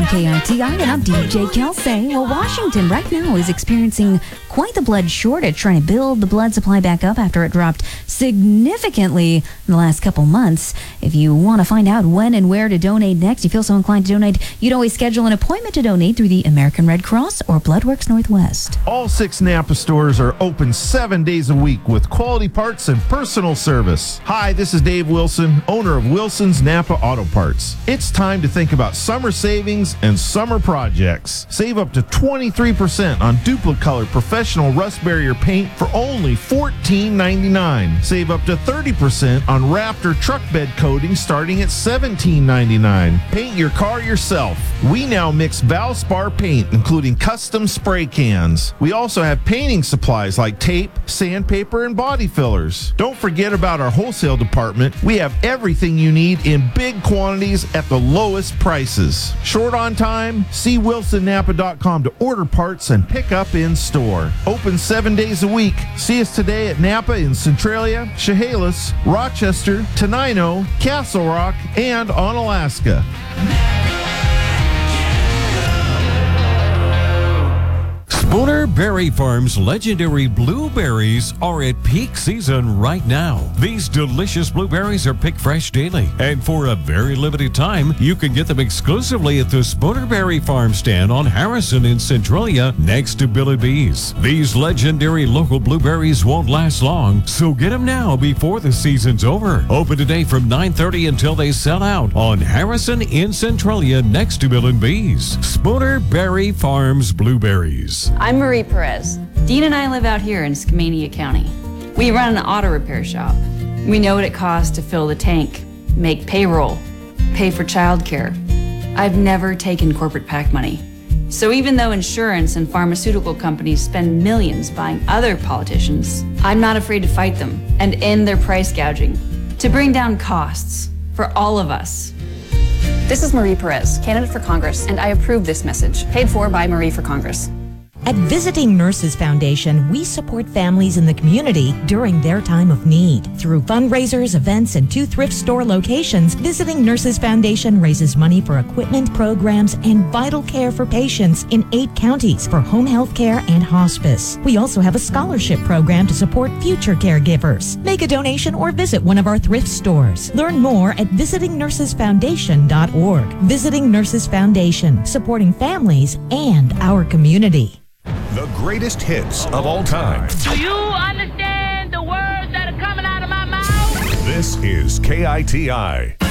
KITI, and I'm DJ Kelsey. Well, Washington right now is experiencing quite the blood shortage, trying to build the blood supply back up after it dropped significantly in the last couple months. If you want to find out when and where to donate next, you feel so inclined to donate, you'd always schedule an appointment to donate through the American Red Cross or Bloodworks Northwest. All 6 Napa stores are open 7 days a week with quality parts and personal service. Hi, this is Dave Wilson, owner of Wilson's Napa Auto Parts. It's time to think about summer savings and summer projects. Save up to 23% on Duplicolor professional rust barrier paint for only $14.99. Save up to 30% on Raptor truck bed coating starting at $17.99. Paint your car yourself. We now mix Valspar paint, including custom spray cans. We also have painting supplies like tape, sandpaper, and body fillers. Don't forget about our wholesale department. We have everything you need in big quantities at the lowest prices. Short on time? See WilsonNapa.com to order parts and pick up in store. Open 7 days a week. See us today at Napa in Centralia, Chehalis, Rochester, Tenino, Castle Rock, and Onalaska. Spooner Berry Farm's legendary blueberries are at peak season right now. These delicious blueberries are picked fresh daily, and for a very limited time, you can get them exclusively at the Spooner Berry Farm stand on Harrison in Centralia next to Billy B's. These legendary local blueberries won't last long, so get them now before the season's over. Open today from 9:30 until they sell out on Harrison in Centralia next to Billy B's. Spooner Berry Farms Blueberries. I'm Marie Perez. Dean and I live out here in Skamania County. We run an auto repair shop. We know what it costs to fill the tank, make payroll, pay for childcare. I've never taken corporate PAC money. So even though insurance and pharmaceutical companies spend millions buying other politicians, I'm not afraid to fight them and end their price gouging to bring down costs for all of us. This is Marie Perez, candidate for Congress, and I approve this message. Paid for by Marie for Congress. At Visiting Nurses Foundation, we support families in the community during their time of need. Through fundraisers, events, and 2 thrift store locations, Visiting Nurses Foundation raises money for equipment, programs, and vital care for patients in 8 counties for home health care and hospice. We also have a scholarship program to support future caregivers. Make a donation or visit one of our thrift stores. Learn more at visitingnursesfoundation.org. Visiting Nurses Foundation, supporting families and our community. The greatest hits of all time. Do you understand the words that are coming out of my mouth? This is KITI.